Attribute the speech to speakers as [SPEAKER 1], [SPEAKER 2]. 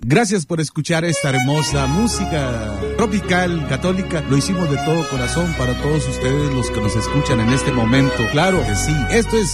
[SPEAKER 1] Gracias por escuchar esta hermosa música tropical, católica. Lo hicimos de todo corazón para todos ustedes los que nos escuchan en este momento. Claro que sí. Esto es